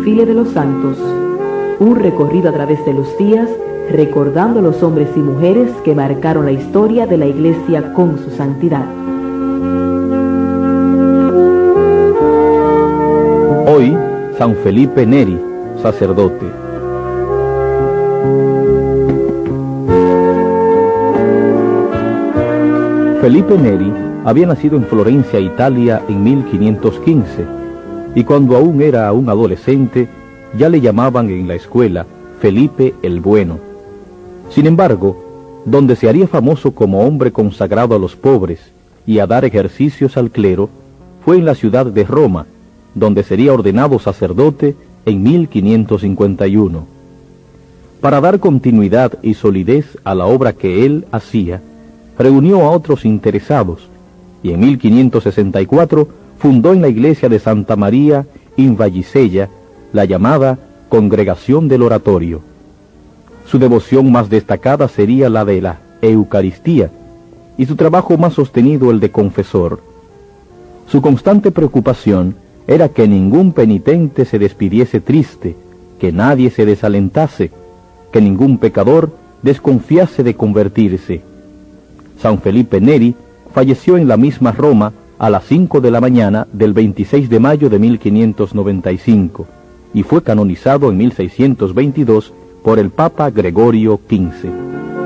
desfile de los santos, un recorrido a través de los días, recordando a los hombres y mujeres que marcaron la historia de la Iglesia con su santidad. Hoy, San Felipe Neri, sacerdote. Felipe Neri había nacido en Florencia, Italia, en 1515, y cuando aún era un adolescente, ya le llamaban en la escuela Felipe el Bueno. Sin embargo, donde se haría famoso como hombre consagrado a los pobres y a dar ejercicios al clero, fue en la ciudad de Roma, donde sería ordenado sacerdote en 1551. Para dar continuidad y solidez a la obra que él hacía, reunió a otros interesados, y en 1564 fundó en la iglesia de Santa María in Vallisella la llamada Congregación del Oratorio. Su devoción más destacada sería la de la Eucaristía, y su trabajo más sostenido el de confesor. Su constante preocupación era que ningún penitente se despidiese triste, que nadie se desalentase, que ningún pecador desconfiase de convertirse. San Felipe Neri falleció en la misma Roma a las 5 de la mañana del 26 de mayo de 1595 y fue canonizado en 1622 por el Papa Gregorio XV.